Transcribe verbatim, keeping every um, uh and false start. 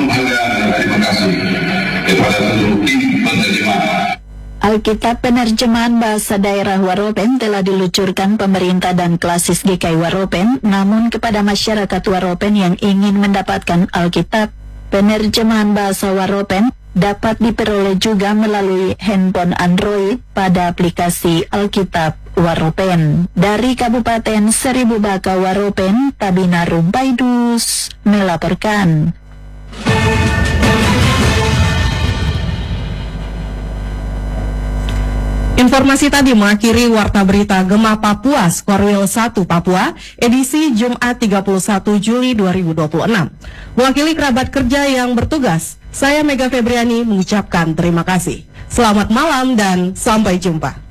Bangga terima kasih kepada seluruh tim penerjemah. Alkitab penerjemahan bahasa daerah Waropen telah diluncurkan pemerintah dan klasis G K I Waropen, namun kepada masyarakat Waropen yang ingin mendapatkan Alkitab penerjemahan bahasa Waropen dapat diperoleh juga melalui handphone Android pada aplikasi Alkitab Waropen. Dari Kabupaten Seribu Baka Waropen, Tabina Rumpaidus melaporkan. Informasi tadi mengakhiri Warta Berita Gema Papua Skorwil satu Papua edisi Jumat tiga puluh satu Juli dua ribu dua puluh enam. Mewakili kerabat kerja yang bertugas, saya Mega Febriani mengucapkan terima kasih. Selamat malam dan sampai jumpa.